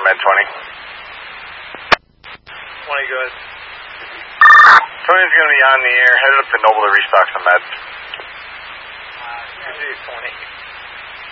Med 20. 20 good. 20's going to be on the air, headed up to Noble to restock some meds. You do 20.